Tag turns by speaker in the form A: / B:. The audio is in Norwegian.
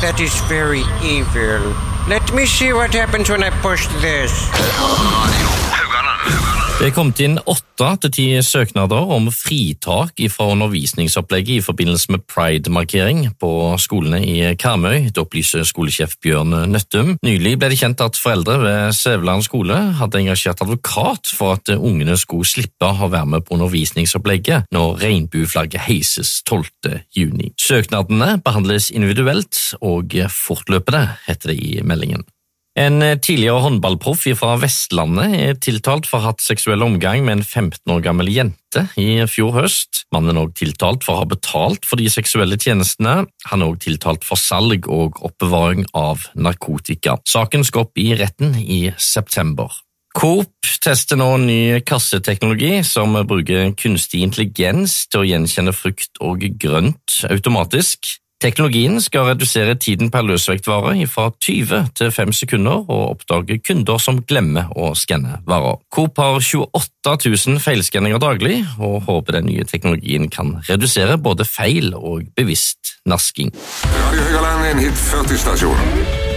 A: That is very evil. Let me see what happens when I push this.
B: Det kom inn 8-10 søknader om fritak fra undervisningsopplegget i forbindelse med Pride-markering på skolene i Karmøy, det opplyser skolesjef Bjørn Nøttum. Nylig ble det kjent at foreldre ved Sæveland skole hadde engasjert advokat for at ungene skulle slippe å være med på undervisningsopplegget når regnbueflagget heises 12. juni. Søknadene behandles individuelt og fortløpende, heter det i meldingen. En tidligere håndballproff fra Vestlandet er tiltalt for å ha hatt seksuell omgang med en 15 år gammel jente i fjor høst. Mannen er også tiltalt for å ha betalt for de seksuelle tjenestene. Han er også tiltalt for salg og oppbevaring av narkotika. Saken skal opp i retten i september. Coop tester nå ny kasseteknologi som bruker kunstig intelligens til å gjenkjenne frukt og grønt automatisk. Teknologien skal redusere tiden per løsvektvare fra 20 til 5 sekunder og oppdage kunder som glemmer å skanne varer. Coop har 28 000 feilskanninger daglig og håper den nye teknologien kan redusere både feil og bevisst nasking.
C: Radio Høgaland, en hit 40-stasjon.